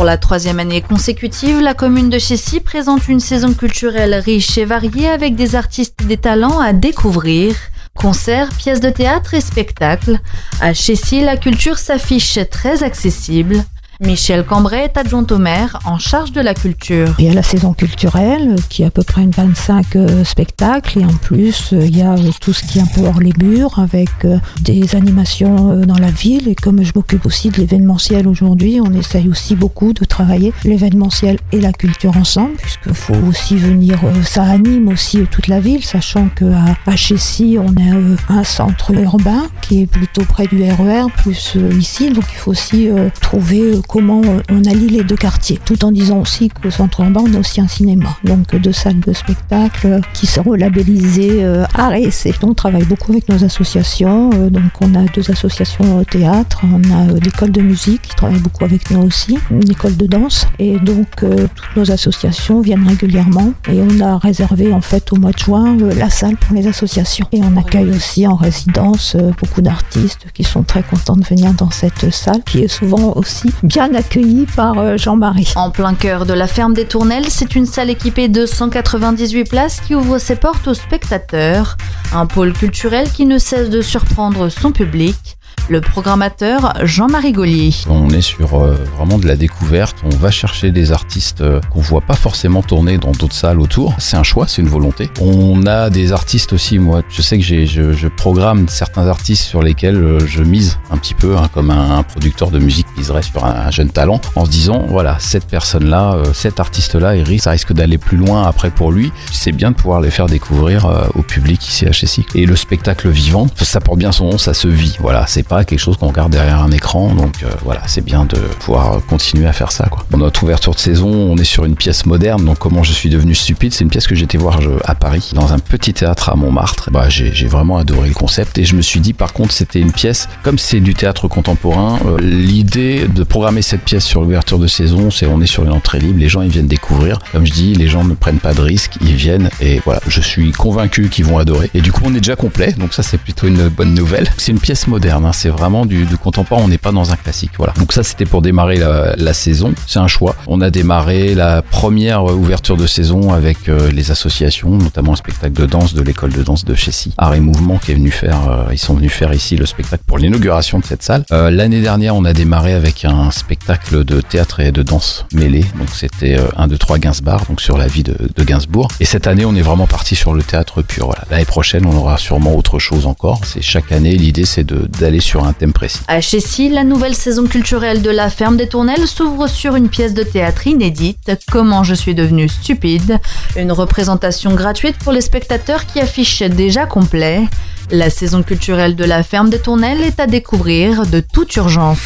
la 3e année consécutive, la commune de Chécy présente une saison culturelle riche et variée avec des artistes et des talents à découvrir. Concerts, pièces de théâtre et spectacles. À Chécy, la culture s'affiche très accessible. Michel Cambrai est adjoint au maire en charge de la culture. Il y a la saison culturelle qui est à peu près une 25 spectacles et en plus il y a tout ce qui est un peu hors les murs avec des animations dans la ville et comme je m'occupe aussi de l'événementiel aujourd'hui, on essaye aussi beaucoup de travailler l'événementiel et la culture ensemble puisqu'il faut aussi venir, ça anime aussi toute la ville sachant qu'à Chécy on a un centre urbain qui est plutôt près du RER plus ici donc il faut aussi trouver comment on allie les deux quartiers, tout en disant aussi qu'au centre urbain, on a aussi un cinéma. Donc 2 salles de spectacle qui seront labellisées art et essai. On travaille beaucoup avec nos associations. Donc on a 2 associations théâtre, on a l'école de musique qui travaille beaucoup avec nous aussi, une école de danse. Et donc toutes nos associations viennent régulièrement. Et on a réservé en fait au mois de juin la salle pour les associations. Et on accueille aussi en résidence beaucoup d'artistes qui sont très contents de venir dans cette salle, qui est souvent aussi bien accueilli par Jean-Marie. En plein cœur de la ferme des Tournelles, c'est une salle équipée de 198 places qui ouvre ses portes aux spectateurs. Un pôle culturel qui ne cesse de surprendre son public. Le programmateur Jean-Marie Gaulier. On est sur vraiment de la découverte, on va chercher des artistes qu'on voit pas forcément tourner dans d'autres salles autour. C'est un choix, c'est une volonté. On a des artistes aussi, moi je sais que je programme certains artistes sur lesquels je mise un petit peu, comme un producteur de musique miserait sur un jeune talent, en se disant voilà, cette personne-là, cet artiste-là, ça risque d'aller plus loin après pour lui. C'est bien de pouvoir les faire découvrir au public ici à Chécy. Et le spectacle vivant, ça porte bien son nom, ça se vit. Voilà, c'est pas quelque chose qu'on regarde derrière un écran, donc voilà, c'est bien de pouvoir continuer à faire ça, quoi. Dans notre ouverture de saison, on est sur une pièce moderne, donc Comment je suis devenu stupide, c'est une pièce que j'ai été voir à Paris, dans un petit théâtre à Montmartre. J'ai vraiment adoré le concept et je me suis dit, par contre, c'était une pièce, comme c'est du théâtre contemporain, l'idée de programmer cette pièce sur l'ouverture de saison, c'est on est sur une entrée libre, les gens ils viennent découvrir, comme je dis, les gens ne prennent pas de risques, ils viennent et voilà, je suis convaincu qu'ils vont adorer. Et du coup, on est déjà complet, donc ça c'est plutôt une bonne nouvelle. C'est une pièce moderne, c'est vraiment du contemporain, on n'est pas dans un classique, voilà. Donc ça c'était pour démarrer la saison, c'est un choix. On a démarré la première ouverture de saison avec les associations, notamment un spectacle de danse de l'école de danse de Chécy, Art et Mouvement, qui est venu faire, ils sont venus faire ici le spectacle pour l'inauguration de cette salle. L'année dernière, on a démarré avec un spectacle de théâtre et de danse mêlée, donc c'était 1, 2, 3 Gainsbourg, donc sur la vie de Gainsbourg. Et cette année, on est vraiment parti sur le théâtre pur, voilà. L'année prochaine, on aura sûrement autre chose encore. C'est chaque année, l'idée c'est d'aller sur un thème précis. À Chécy, la nouvelle saison culturelle de la ferme des Tournelles s'ouvre sur une pièce de théâtre inédite, Comment je suis devenu stupide, une représentation gratuite pour les spectateurs qui affiche déjà complet. La saison culturelle de la ferme des Tournelles est à découvrir de toute urgence.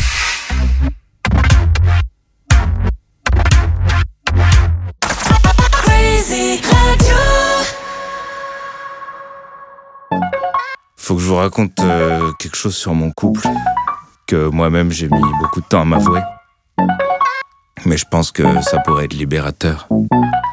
Faut que je vous raconte quelque chose sur mon couple que moi-même j'ai mis beaucoup de temps à m'avouer. Mais je pense que ça pourrait être libérateur.